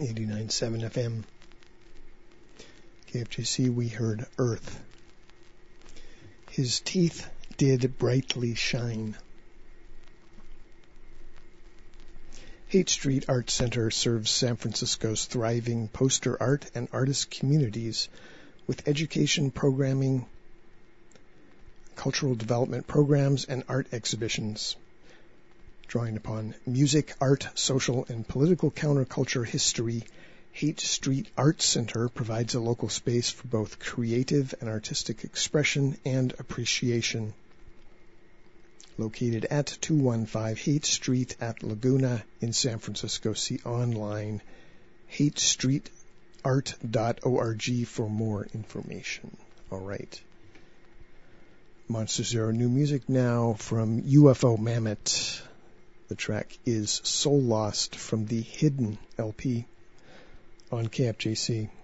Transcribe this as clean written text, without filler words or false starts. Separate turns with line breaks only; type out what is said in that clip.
89.7 FM. KFJC, we heard Earth. His teeth did brightly shine. Haight Street Art Center serves San Francisco's thriving poster art and artist communities with education programming, cultural development programs, and art exhibitions. Drawing upon music, art, social, and political counterculture history, Haight Street Art Center provides a local space for both creative and artistic expression and appreciation. Located at 215 Haight Street at Laguna in San Francisco. See online haightstreetart.org for more information. All right. Monster Zero new music now from UFO Mammoth. The track is Soul Lost from the Hidden LP on KFJC.